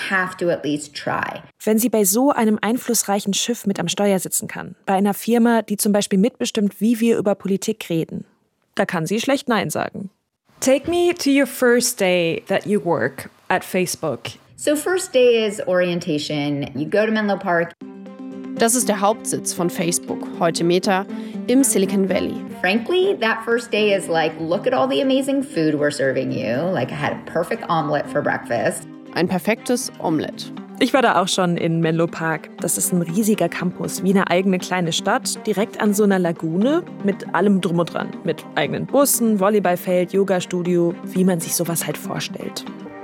have to at least try. Wenn sie bei so einem einflussreichen Schiff mit am Steuer sitzen kann, bei einer Firma, die zum Beispiel mitbestimmt, wie wir über Politik reden, da kann sie schlecht Nein sagen. Take me to your first day that you work at Facebook. So first day is orientation. You go to Menlo Park. Das ist der Hauptsitz von Facebook, heute Meta, im Silicon Valley. Frankly, that first day is like, look at all the amazing food we're serving you. Like I had a perfect omelet for breakfast. Ein perfektes Omelett. Ich war da auch schon in Menlo Park. Das ist ein riesiger Campus, wie eine eigene kleine Stadt, direkt an so einer Lagune mit allem drum und dran. Mit eigenen Bussen, Volleyballfeld, Yoga-Studio, wie man sich sowas halt vorstellt.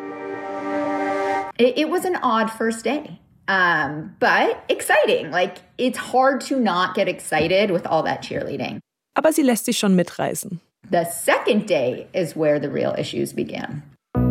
It was an odd first day. But exciting. Like, it's hard to not get excited with all that cheerleading. Aber sie lässt sich schon mitreißen. The second day is where the real issues began.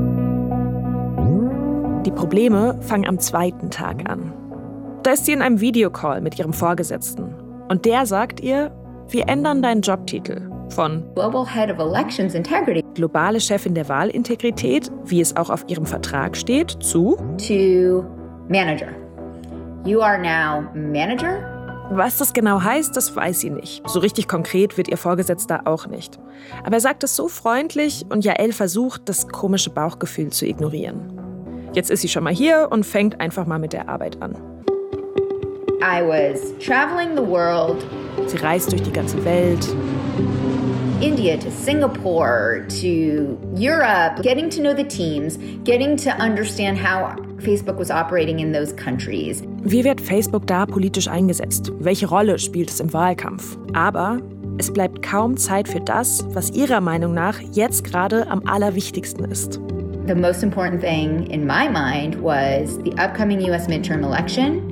Die Probleme fangen am zweiten Tag an. Da ist sie in einem Videocall mit ihrem Vorgesetzten. Und der sagt ihr, wir ändern deinen Jobtitel von Global Head of Elections Integrity globale Chefin der Wahlintegrität, wie es auch auf ihrem Vertrag steht, zu to Manager. You are now Manager? Was das genau heißt, das weiß sie nicht. So richtig konkret wird ihr Vorgesetzter auch nicht. Aber er sagt es so freundlich und Yael versucht, das komische Bauchgefühl zu ignorieren. Jetzt ist sie schon mal hier und fängt einfach mal mit der Arbeit an. I was traveling the world. Sie reist durch die ganze Welt. India to Singapore to Europe, getting to know the teams, getting to understand how Facebook was operating in those countries. Wie wird Facebook da politisch eingesetzt? Welche Rolle spielt es im Wahlkampf? Aber es bleibt kaum Zeit für das, was ihrer Meinung nach jetzt gerade am allerwichtigsten ist. The most important thing in my mind was the upcoming US midterm election.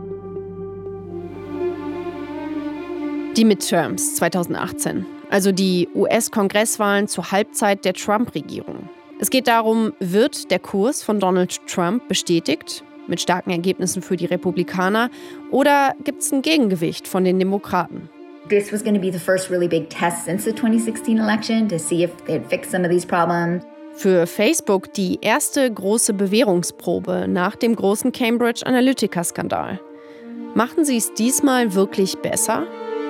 Die Midterms 2018, also die US-Kongresswahlen zur Halbzeit der Trump-Regierung. Es geht darum, wird der Kurs von Donald Trump bestätigt, mit starken Ergebnissen für die Republikaner, oder gibt es ein Gegengewicht von den Demokraten? This was going to be the first really big test since the 2016 election to see if they'd fix some of these problems. Für Facebook die erste große Bewährungsprobe nach dem großen Cambridge Analytica-Skandal. Machten sie es diesmal wirklich besser?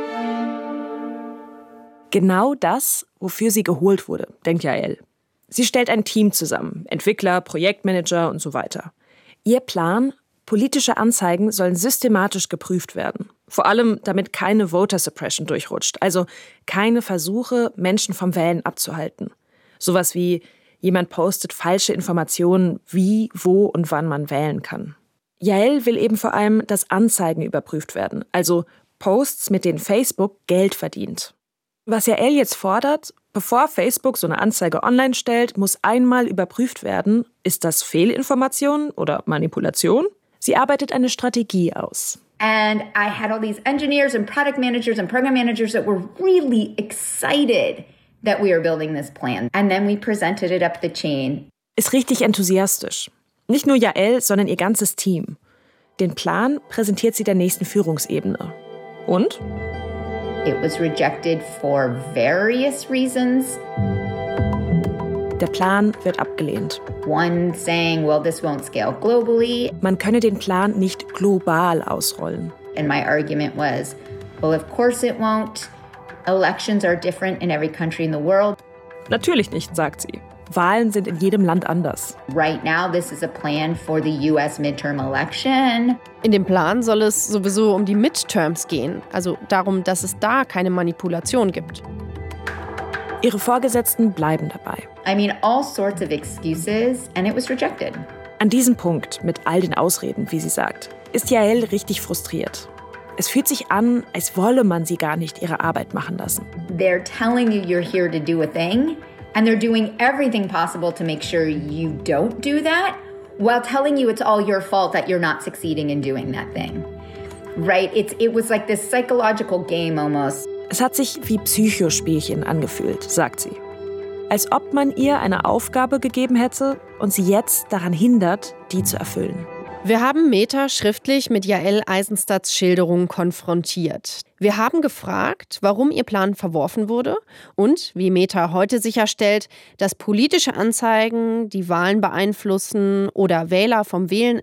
Genau das, wofür sie geholt wurde, denkt Yael. Sie stellt ein Team zusammen, Entwickler, Projektmanager und so weiter. Ihr Plan? Politische Anzeigen sollen systematisch geprüft werden. Vor allem, damit keine Voter Suppression durchrutscht, also keine Versuche, Menschen vom Wählen abzuhalten. Sowas wie, jemand postet falsche Informationen, wie, wo und wann man wählen kann. Yael will eben vor allem, dass Anzeigen überprüft werden, also Posts, mit denen Facebook Geld verdient. Was Yael jetzt fordert, bevor Facebook so eine Anzeige online stellt, muss einmal überprüft werden, ist das Fehlinformation oder Manipulation? Sie arbeitet eine Strategie aus. And I had all these engineers and product managers and program managers that were really excited that we were building this plan. And then we presented it up the chain. Ist richtig enthusiastisch. Nicht nur Yael, sondern ihr ganzes Team. Den Plan präsentiert sie der nächsten Führungsebene. Und? It was rejected for various reasons. Der Plan wird abgelehnt. One saying, well, this won't scale globally. Man könne den Plan nicht global ausrollen. And my argument was, well, of course it won't. Elections are different in every country in the world. Natürlich nicht, sagt sie. Wahlen sind in jedem Land anders. Right now, this is a plan for the US midterm election. In dem Plan soll es sowieso um die Midterms gehen, also darum, dass es da keine Manipulation gibt. Ihre Vorgesetzten bleiben dabei. I mean, all sorts of excuses, and it was rejected. An diesem Punkt, mit all den Ausreden, wie sie sagt, ist Yael richtig frustriert. Es fühlt sich an, als wolle man sie gar nicht ihre Arbeit machen lassen. They're telling you you're here to do a thing, and they're doing everything possible to make sure you don't do that, while telling you it's all your fault that you're not succeeding in doing that thing. Right? It was like this psychological game almost. Es hat sich wie Psychospielchen angefühlt, sagt sie. Als ob man ihr eine Aufgabe gegeben hätte und sie jetzt daran hindert, die zu erfüllen. Wir haben Meta schriftlich mit Yael Eisenstadts Schilderung konfrontiert. Wir haben gefragt, warum ihr Plan verworfen wurde und, wie Meta heute sicherstellt, dass politische Anzeigen die Wahlen beeinflussen oder Wähler vom Wählen